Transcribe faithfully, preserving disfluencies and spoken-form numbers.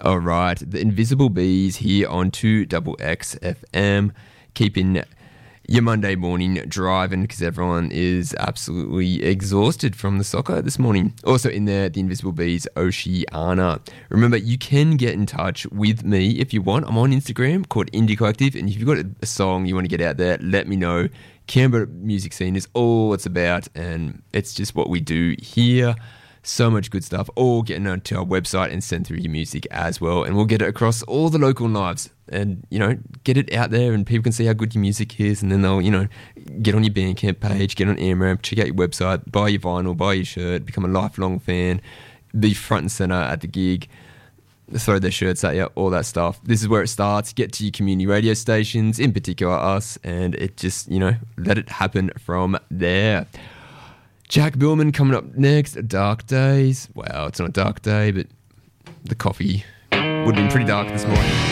All right, the Invisible Bees here on two X X F M, keeping your Monday morning driving because everyone is absolutely exhausted from the soccer this morning. Also in there, the Invisible Bees, Oceana. Remember, you can get in touch with me if you want. I'm on Instagram called Indie Collective, and if you've got a song you want to get out there, let me know. Canberra music scene is all it's about, and it's just what we do here. So much good stuff, all getting onto our website and send through your music as well, and we'll get it across all the local lives and, you know, get it out there and people can see how good your music is, and then they'll, you know, get on your Bandcamp page, get on AmRamp, check out your website, buy your vinyl, buy your shirt, become a lifelong fan, be front and centre at the gig, throw their shirts at you, all that stuff. This is where it starts. Get to your community radio stations, in particular us, and it just, you know, let it happen from there. Jack Billman coming up next, Dark Days. Well, it's not a dark day, but the coffee would have been pretty dark this morning.